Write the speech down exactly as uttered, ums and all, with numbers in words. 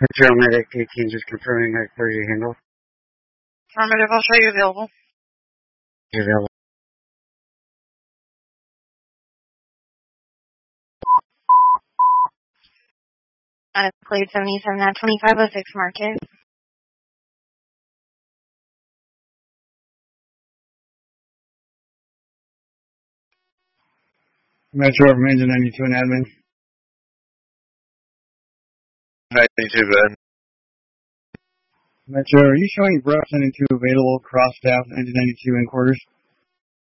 Metro Medic eighteen, just confirming that for your handle. Affirmative, I'll show you available. You're available. Uh, Clade seventy-seven at twenty-five oh six Market. Metro remains in ninety-two and admin. ninety-two, Ben. Metro, are you showing Brush ninety-two available, cross staff, engine ninety-two in quarters?